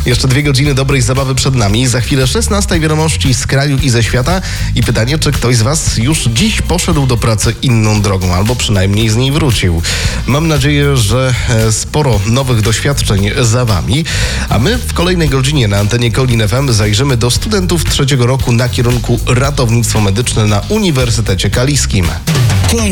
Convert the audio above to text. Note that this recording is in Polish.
Jeszcze 2 godziny dobrej zabawy przed nami. Za chwilę 16 wiadomości z kraju i ze świata. I pytanie, czy ktoś z Was już dziś poszedł do pracy inną drogą, albo przynajmniej z niej wrócił. Mam nadzieję, że sporo nowych doświadczeń za Wami. A my w kolejnej godzinie na antenie Kolin FM zajrzymy do studentów 3. roku na kierunku ratownictwo medyczne na Uniwersytecie Kaliskim.